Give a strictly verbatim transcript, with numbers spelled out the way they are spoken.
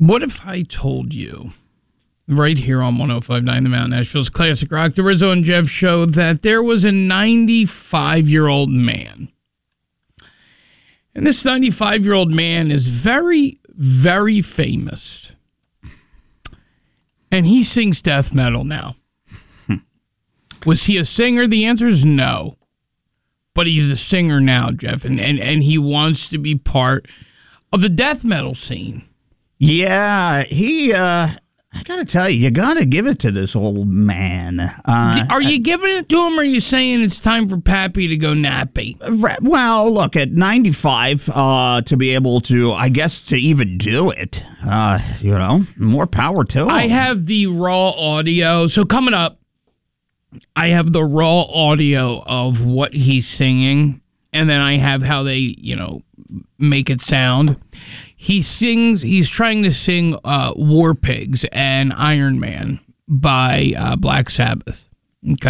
What if I told you, right here on one oh five point nine The Mountain, Nashville's Classic Rock, the Rizzo and Jeff Show, that there was a ninety-five-year-old man. And this ninety-five-year-old man is very, very famous. And he sings death metal now. Was he a singer? The answer is no. But he's a singer now, Jeff, and, and, and he wants to be part of the death metal scene. Yeah, he, uh, I gotta tell you, you gotta give it to this old man. Uh, Are you giving it to him, or are you saying it's time for Pappy to go nappy? Well, look, at ninety-five, uh, to be able to, I guess, to even do it, uh, you know, more power to him. I have the raw audio. So coming up, I have the raw audio of what he's singing, and then I have how they, you know, make it sound. He sings, he's trying to sing uh, War Pigs and Iron Man by uh, Black Sabbath. Okay.